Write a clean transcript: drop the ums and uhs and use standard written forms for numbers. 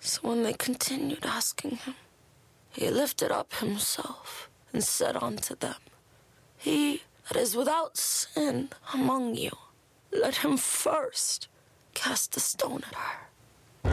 So when they continued asking him, he lifted up himself and said unto them, He that is without sin among you, let him first cast a stone at her.